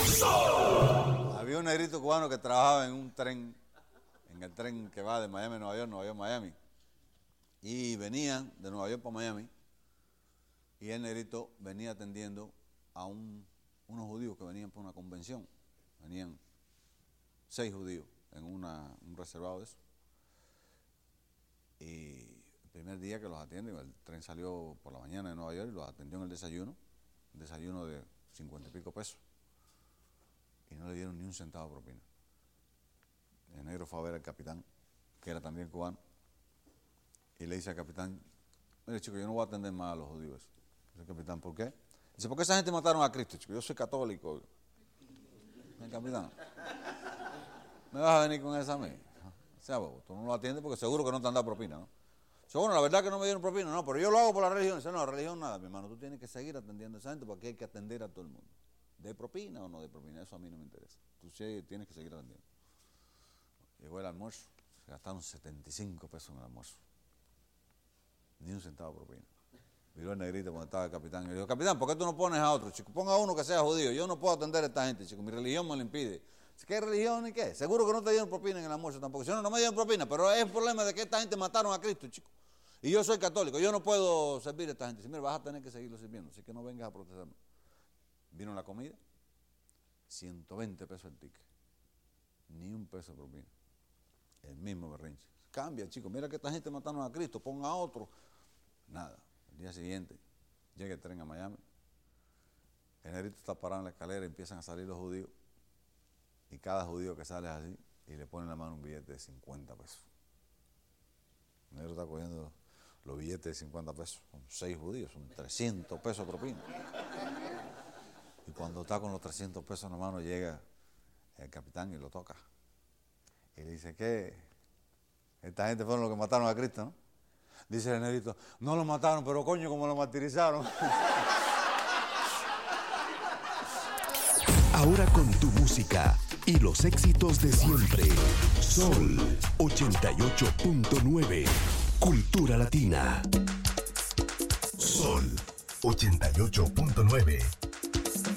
Había un negrito cubano que trabajaba en un tren, en el tren que va de Miami a Nueva York, Miami. Y venían de Nueva York para Miami. Y el negrito venía atendiendo a unos judíos que venían por una convención. Venían 6 judíos en un reservado de eso. Y el primer día que los atienden, el tren salió por la mañana de Nueva York y los atendió en el desayuno. Un desayuno de 50 y pico pesos. Y no le dieron ni un centavo de propina. El negro fue a ver al capitán, que era también cubano. Y le dice al capitán, mire chico, yo no voy a atender más a los judíos. Dice el capitán, ¿por qué? Dice, ¿por qué esa gente mataron a Cristo, chico? Yo soy católico. El capitán, ¿me vas a venir con esa a mí? O sea, tú no lo atiendes porque seguro que no te han dado propina, ¿no? Dice, bueno, la verdad que no me dieron propina, no, pero yo lo hago por la religión. Dice, no, religión nada, mi hermano, tú tienes que seguir atendiendo a esa gente porque hay que atender a todo el mundo. ¿De propina o no de propina? Eso a mí no me interesa. Tú sí tienes que seguir atendiendo. Llegó el almuerzo, se gastaron 75 pesos en el almuerzo. Ni un centavo de propina. Miró el negrito cuando estaba el capitán y le dijo, capitán, ¿por qué tú no pones a otro, chico? Ponga a uno que sea judío, yo no puedo atender a esta gente, chico, mi religión me lo impide. ¿Qué religión ni qué? Seguro que no te dieron propina en el almuerzo tampoco. Si no, no me dieron propina, pero es el problema de que esta gente mataron a Cristo, chico. Y yo soy católico, yo no puedo servir a esta gente. Dice, mira, vas a tener que seguirlo sirviendo, así que no vengas a protestarme. Vino la comida, 120 pesos el ticket, ni un peso de propina. El mismo berrinche. Cambia, chico, mira que esta gente mataron a Cristo, ponga a otro. Nada. El día siguiente, llega el tren a Miami. El negrito está parado en la escalera y empiezan a salir los judíos. Y cada judío que sale es así y le pone en la mano un billete de 50 pesos. El negro está cogiendo los billetes de 50 pesos. Son 6 judíos, son 300 pesos de propina. Y cuando está con los 300 pesos en la mano, llega el capitán y lo toca. Y le dice, ¿qué? Esta gente fueron los que mataron a Cristo, ¿no? Dice el negrito, no lo mataron, pero coño, como lo martirizaron. Ahora con tu música y los éxitos de siempre. Sol 88.9. Cultura Latina. Sol 88.9.